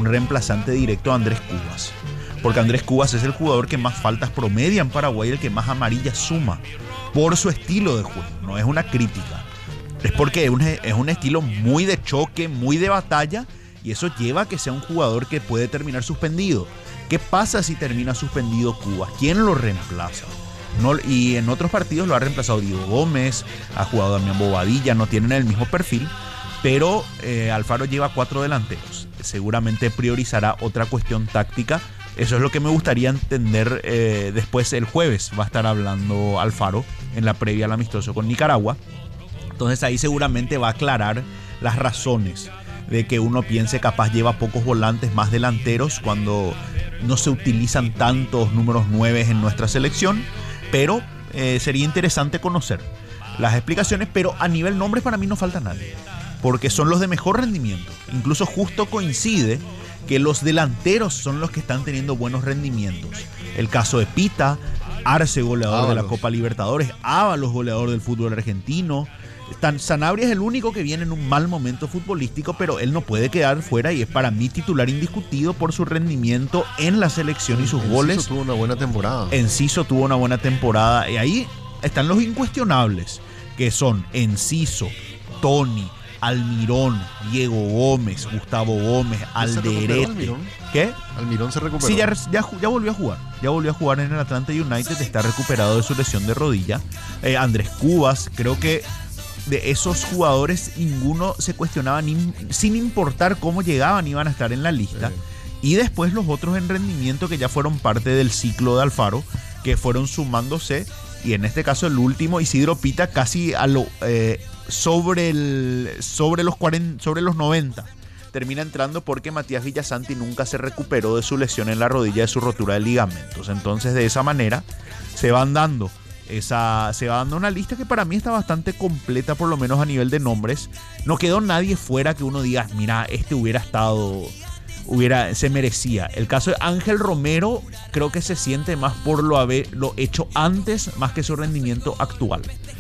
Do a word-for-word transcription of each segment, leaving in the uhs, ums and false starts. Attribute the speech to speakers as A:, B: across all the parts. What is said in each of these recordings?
A: un reemplazante directo a Andrés Cubas. Porque Andrés Cubas es el jugador que más faltas promedia en Paraguay, el que más amarillas suma, por su estilo de juego. No es una crítica. Es porque es un, es un estilo muy de choque, muy de batalla, y eso lleva a que sea un jugador que puede terminar suspendido. ¿Qué pasa si termina suspendido Cubas? ¿Quién lo reemplaza? No, y en otros partidos lo ha reemplazado Diego Gómez, ha jugado Damián Bobadilla, no tienen el mismo perfil, pero eh, Alfaro lleva cuatro delanteros. Seguramente priorizará otra cuestión táctica. Eso es lo que me gustaría entender eh, después el jueves. Va a estar hablando Alfaro en la previa al amistoso con Nicaragua. Entonces ahí seguramente va a aclarar las razones de que uno piense capaz lleva pocos volantes, más delanteros, cuando no se utilizan tantos números nueve en nuestra selección. Pero eh, sería interesante conocer las explicaciones. Pero a nivel nombres para mí no falta nadie, porque son los de mejor rendimiento. Incluso justo coincide que los delanteros son los que están teniendo buenos rendimientos. El caso de Pita, Arce, goleador Ábalos de la Copa Libertadores, Ábalos, goleador del fútbol argentino. Sanabria es el único que viene en un mal momento futbolístico, pero él no puede quedar fuera y es para mí titular indiscutido por su rendimiento en la selección y sus Enciso goles.
B: Enciso tuvo una buena temporada.
A: Enciso tuvo una buena temporada. Y ahí están los incuestionables, que son Enciso, Tony, Almirón, Diego Gómez, Gustavo Gómez, Alderete.
B: Almirón?
A: ¿Qué?
B: Almirón se recuperó.
A: Sí, ya, ya, ya volvió a jugar. Ya volvió a jugar en el Atlanta United. Está recuperado de su lesión de rodilla. Eh, Andrés Cubas, creo que de esos jugadores ninguno se cuestionaba, ni, sin importar cómo llegaban, iban a estar en la lista. Sí. Y después los otros en rendimiento que ya fueron parte del ciclo de Alfaro, que fueron sumándose. Y en este caso el último, Isidro Pita, casi a lo, eh, sobre, el, sobre, los cuarenta, sobre los noventa. Termina entrando porque Matías Villasanti nunca se recuperó de su lesión en la rodilla, de su rotura de ligamentos. Entonces de esa manera se van dando esa, se va dando una lista que para mí está bastante completa, por lo menos a nivel de nombres. No quedó nadie fuera que uno diga, mira, este hubiera estado, hubiera, se merecía. El caso de Ángel Romero creo que se siente más por lo, haber, lo hecho antes, más que su rendimiento actual.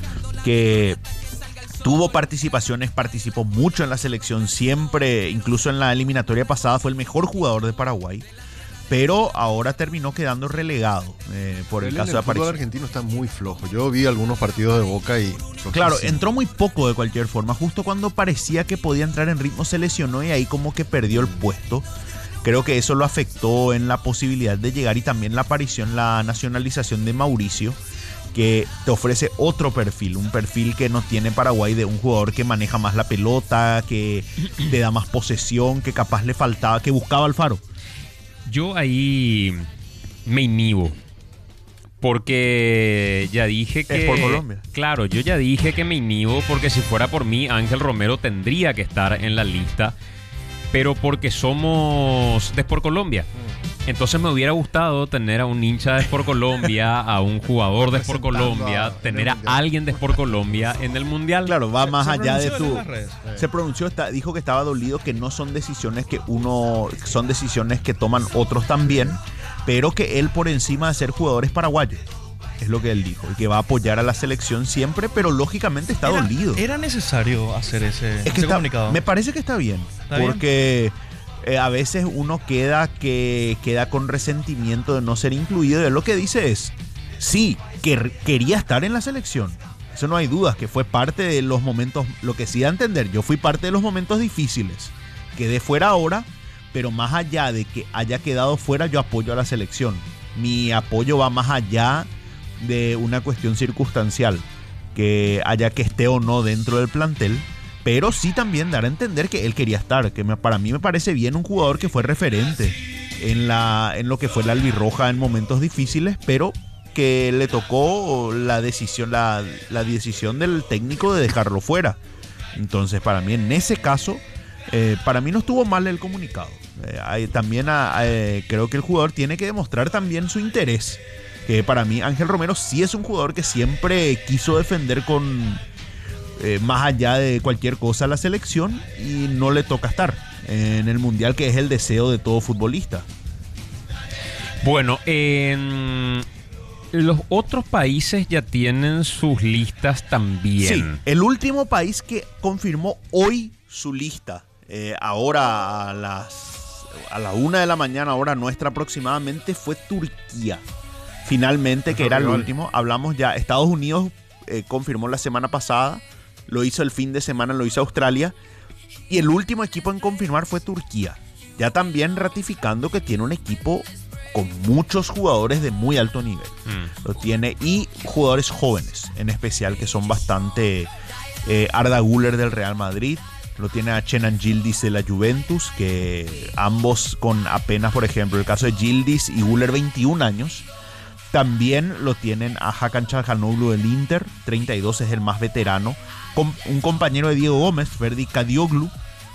A: Que tuvo participaciones, participó mucho en la selección, siempre, incluso en la eliminatoria pasada, fue el mejor jugador de Paraguay. Pero ahora terminó quedando relegado eh, por el, el caso de aparición.
B: El argentino está muy flojo. Yo vi algunos partidos de Boca y...
A: Claro, entró muy poco de cualquier forma. Justo cuando parecía que podía entrar en ritmo se lesionó y ahí como que perdió el puesto. Creo que eso lo afectó en la posibilidad de llegar y también la aparición, la nacionalización de Mauricio, que te ofrece otro perfil, un perfil que no tiene Paraguay, de un jugador que maneja más la pelota, que te da más posesión, que capaz le faltaba, que buscaba Alfaro.
C: Yo ahí me inhibo, porque ya dije que...
A: Es por Colombia.
C: Claro, yo ya dije que me inhibo porque si fuera por mí, Ángel Romero tendría que estar en la lista, pero porque somos de Sport Colombia. Entonces me hubiera gustado tener a un hincha de Sport Colombia, a un jugador de Sport Colombia, tener a alguien de Sport Colombia en el Mundial.
A: Claro, va más allá de tu... Se pronunció, está, dijo que estaba dolido, que no son decisiones que uno... Son decisiones que toman otros también, pero que él por encima de ser jugador es paraguayo. Es lo que él dijo, y que va a apoyar a la selección siempre, pero lógicamente está
D: era,
A: dolido.
D: ¿Era necesario hacer ese,
A: es que
D: ese
A: está,
D: comunicado?
A: Me parece que está bien, ¿Está porque... Bien? Eh, a veces uno queda, que, queda con resentimiento de no ser incluido, y él lo que dice es, sí, que quería estar en la selección, eso no hay dudas, que fue parte de los momentos, lo que sí da a entender, yo fui parte de los momentos difíciles, quedé fuera ahora, pero más allá de que haya quedado fuera, yo apoyo a la selección, mi apoyo va más allá de una cuestión circunstancial, que haya que esté o no dentro del plantel. Pero sí también dar a entender que él quería estar, que me, para mí me parece bien un jugador que fue referente en, la, en lo que fue la albirroja en momentos difíciles, pero que le tocó la decisión, la, la decisión del técnico de dejarlo fuera. Entonces para mí en ese caso, eh, para mí no estuvo mal el comunicado. Eh, hay, también eh, creo que el jugador tiene que demostrar también su interés, que para mí Ángel Romero sí es un jugador que siempre quiso defender con... Eh, más allá de cualquier cosa la selección, y no le toca estar en el Mundial, que es el deseo de todo futbolista.
C: Bueno, eh, los otros países ya tienen sus listas también.
A: Sí, el último país que confirmó hoy su lista, eh, ahora a las a la una de la mañana, hora nuestra aproximadamente, fue Turquía. Finalmente, que era el último. Hablamos ya, Estados Unidos eh, confirmó la semana pasada, lo hizo el fin de semana, lo hizo Australia. Y el último equipo en confirmar fue Turquía. Ya también ratificando que tiene un equipo con muchos jugadores de muy alto nivel. Mm. Lo tiene, y jugadores jóvenes, en especial, que son bastante... Eh, Arda Güler del Real Madrid, lo tiene a Kenan Yildiz de la Juventus, que ambos con apenas, por ejemplo, el caso de Yildiz y Güler, veintiún años. También lo tienen a Hakan Çalhanoğlu del Inter, treinta y dos, es el más veterano. Com- un compañero de Diego Gómez, Ferdi Kadioglu,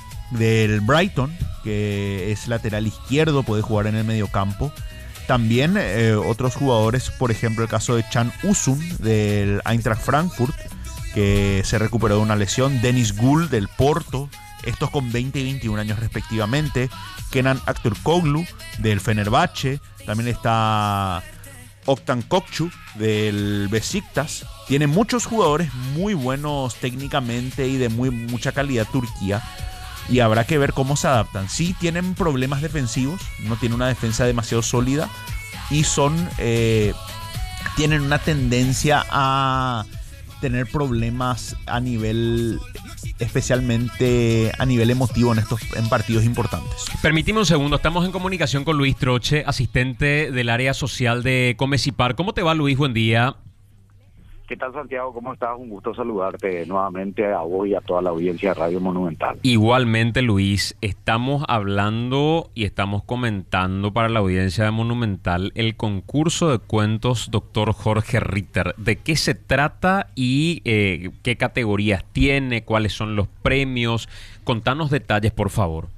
A: del Brighton, que es lateral izquierdo, puede jugar en el mediocampo. También eh, otros jugadores, por ejemplo, el caso de Can Uzun del Eintracht Frankfurt, que se recuperó de una lesión. Deniz Gül del Porto, estos con veinte y veintiún años respectivamente. Kenan Aktürkoğlu del Fenerbahçe. También está Oktan Kokçu del Besiktas. Tiene muchos jugadores muy buenos técnicamente y de muy, mucha calidad Turquía. Y habrá que ver cómo se adaptan. Sí tienen problemas defensivos, no tienen una defensa demasiado sólida. Y son eh, tienen una tendencia a tener problemas a nivel, especialmente a nivel emotivo en estos en partidos importantes.
C: Permíteme un segundo, estamos en comunicación con Luis Troche, asistente del área social de Comecipar. ¿Cómo te va, Luis? Buen día.
E: ¿Qué tal, Santiago? ¿Cómo estás? Un gusto saludarte nuevamente a vos y a toda la audiencia de Radio Monumental.
C: Igualmente, Luis, estamos hablando y estamos comentando para la audiencia de Monumental el concurso de cuentos Doctor Jorge Ritter. ¿De qué se trata y eh, qué categorías tiene? ¿Cuáles son los premios? Contanos detalles, por favor.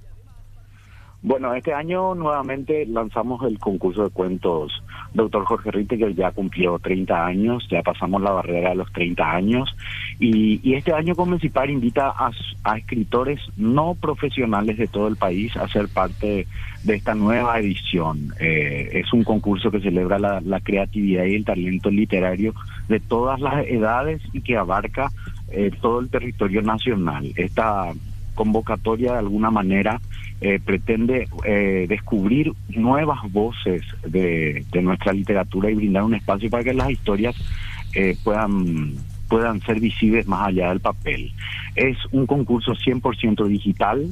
E: Bueno, este año nuevamente lanzamos el concurso de cuentos Doctor Jorge Ritter, que ya cumplió treinta años, ya pasamos la barrera de los treinta años, y, y este año Comecipar invita a, a escritores no profesionales de todo el país a ser parte de esta nueva edición. Eh, es un concurso que celebra la, la creatividad y el talento literario de todas las edades y que abarca eh, todo el territorio nacional. Esta convocatoria de alguna manera eh, pretende eh, descubrir nuevas voces de, de nuestra literatura y brindar un espacio para que las historias eh, puedan puedan ser visibles más allá del papel. Es un concurso cien por ciento digital,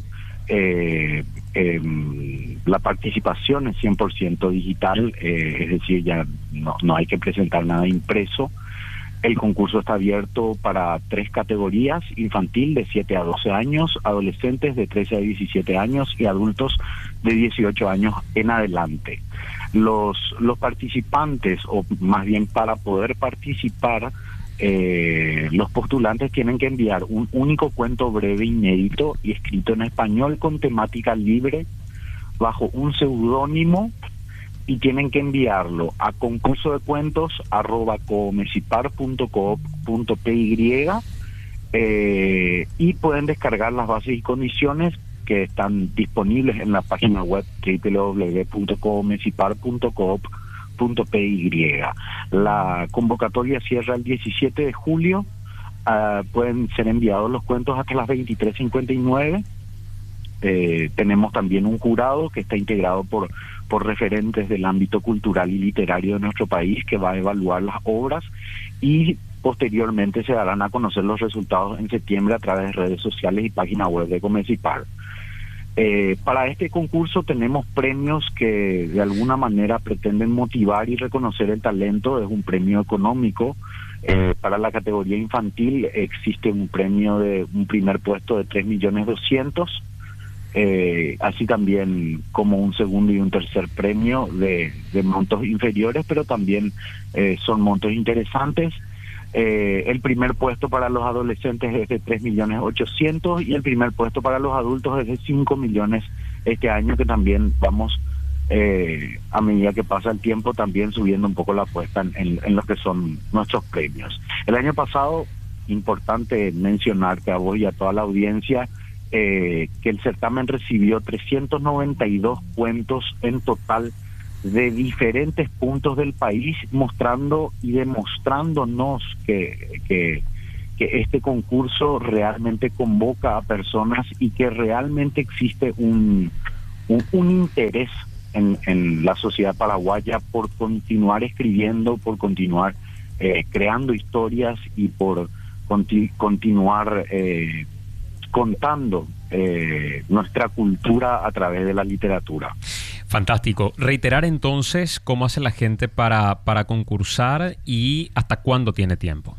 E: eh, eh, la participación es cien por ciento digital, eh, es decir, ya no, no hay que presentar nada impreso. El concurso está abierto para tres categorías: infantil de siete a doce años, adolescentes de trece a diecisiete años y adultos de dieciocho años en adelante. Los, los participantes, o más bien para poder participar, eh, los postulantes tienen que enviar un único cuento breve, inédito y escrito en español con temática libre bajo un seudónimo, y tienen que enviarlo a concurso de cuentos arroba comecipar punto coop punto py eh, y pueden descargar las bases y condiciones que están disponibles en la página web doble u doble u doble u punto comecipar punto coop punto py. La convocatoria cierra el diecisiete de julio. Uh, pueden ser enviados los cuentos hasta las veintitrés cincuenta y nueve. Eh, tenemos también un jurado que está integrado por por referentes del ámbito cultural y literario de nuestro país, que va a evaluar las obras, y posteriormente se darán a conocer los resultados en septiembre a través de redes sociales y página web de Comecipar. Eh, para este concurso tenemos premios que de alguna manera pretenden motivar y reconocer el talento. Es un premio económico. Eh, para la categoría infantil existe un premio de un primer puesto de tres millones doscientos mil. Eh, así también como un segundo y un tercer premio de, de montos inferiores, pero también eh, son montos interesantes. Eh, el primer puesto para los adolescentes es de tres millones ochocientos mil y el primer puesto para los adultos es de cinco millones este año, que también vamos, eh, a medida que pasa el tiempo, también subiendo un poco la apuesta en, en, en lo que son nuestros premios. El año pasado, importante mencionarte a vos y a toda la audiencia, Eh, que el certamen recibió trescientos noventa y dos cuentos en total de diferentes puntos del país, mostrando y demostrándonos que, que, que este concurso realmente convoca a personas y que realmente existe un, un, un interés en, en la sociedad paraguaya por continuar escribiendo, por continuar eh, creando historias y por conti- continuar eh, contando eh, nuestra cultura a través de la literatura.
C: Fantástico. Reiterar entonces cómo hace la gente para, para concursar y hasta cuándo tiene tiempo.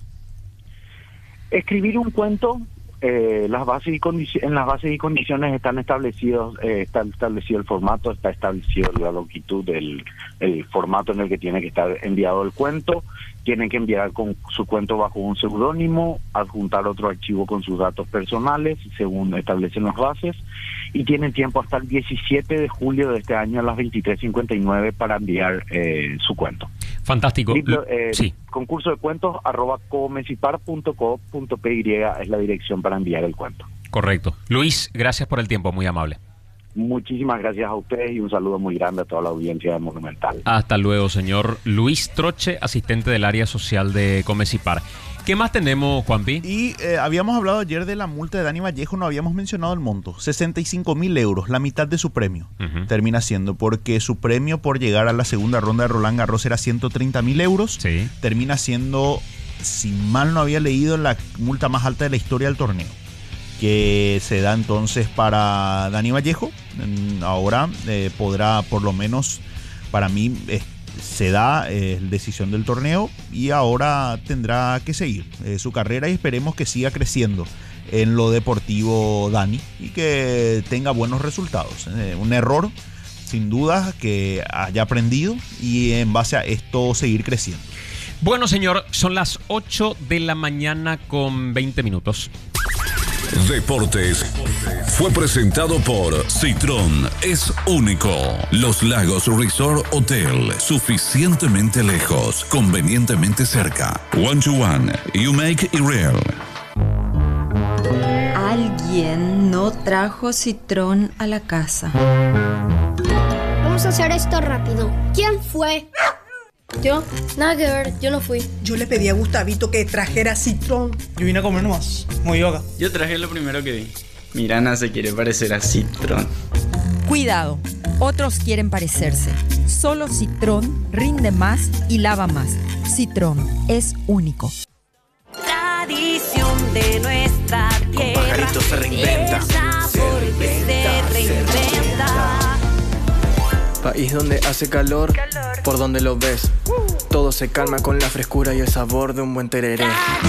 E: Escribir un cuento, eh, las bases y condici- en las bases y condiciones están establecidos, eh, está establecido el formato, está establecido la longitud del el formato en el que tiene que estar enviado el cuento. Tienen que enviar con su cuento bajo un seudónimo, adjuntar otro archivo con sus datos personales, según establecen las bases, y tienen tiempo hasta el diecisiete de julio de este año a las veintitrés cincuenta y nueve para enviar eh, su cuento.
C: Fantástico.
E: Libro, eh,
C: sí.
E: Concurso de cuentos arroba comecipar punto co punto py es la dirección para enviar el cuento.
C: Correcto. Luis, gracias por el tiempo, muy amable.
E: Muchísimas gracias a ustedes y un saludo muy grande a toda la audiencia de Monumental.
C: Hasta luego, señor Luis Troche, asistente del área social de Comecipar. ¿Qué más tenemos, Juanpi?
A: Y eh, habíamos hablado ayer de la multa de Dani Vallejo, no habíamos mencionado el monto. sesenta y cinco mil euros, la mitad de su premio. Uh-huh. Termina siendo, porque su premio por llegar a la segunda ronda de Roland Garros era ciento treinta mil euros. Sí. Termina siendo, si mal no había leído, la multa más alta de la historia del torneo, que se da entonces para Dani Vallejo. Ahora eh, podrá, por lo menos para mí, eh, se da eh, decisión del torneo y ahora tendrá que seguir eh, su carrera y esperemos que siga creciendo en lo deportivo Dani y que tenga buenos resultados. Eh, un error, sin duda, que haya aprendido y en base a esto seguir creciendo.
C: Bueno, señor, son las ocho de la mañana con veinte minutos.
F: Deportes fue presentado por Citrón, es único. Los Lagos Resort Hotel, suficientemente lejos, convenientemente cerca. One to one, you make it real.
G: Alguien no trajo Citrón a la casa.
H: Vamos a hacer esto rápido. ¿Quién fue? Yo, nada que ver, yo no fui.
I: Yo le pedí a Gustavito que trajera Citrón.
D: Yo vine a comer nomás, muy yoga.
J: Yo traje lo primero que vi. Mirana se quiere parecer a Citrón.
K: Cuidado, otros quieren parecerse. Solo Citrón rinde más y lava más. Citrón es único.
L: Tradición de nuestra tierra.
M: Un pajarito se reinventa.
L: Se reinventa, se reinventa.
M: País donde hace calor, calor, por donde lo ves. Uh. Todo se calma con la frescura y el sabor de un buen tereré.